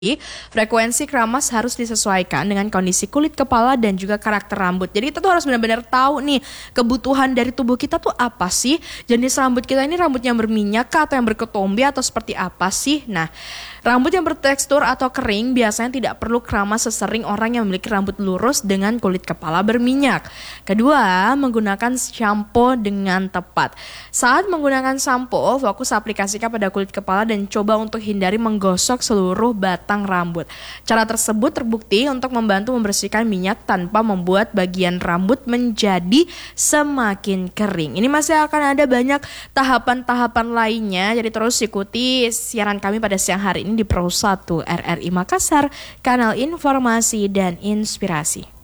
Frekuensi keramas harus disesuaikan dengan kondisi kulit kepala dan juga karakter rambut. Jadi kita tuh harus benar-benar tahu nih kebutuhan dari tubuh kita tuh apa sih? Jenis rambut kita ini rambut yang berminyak kah, atau yang berketombe atau seperti apa sih? Nah, rambut yang bertekstur atau kering biasanya tidak perlu keramas sesering orang yang memiliki rambut lurus dengan kulit kepala berminyak. Kedua, menggunakan shampoo dengan tepat. Saat menggunakan shampoo, fokus aplikasikan pada kulit kepala dan coba untuk hindari menggosok seluruh batang rambut. Cara tersebut terbukti untuk membantu membersihkan minyak tanpa membuat bagian rambut menjadi semakin kering. Ini masih akan ada banyak tahapan-tahapan lainnya, jadi terus ikuti siaran kami pada siang hari ini di Pro 1 RRI Makassar, kanal informasi dan inspirasi.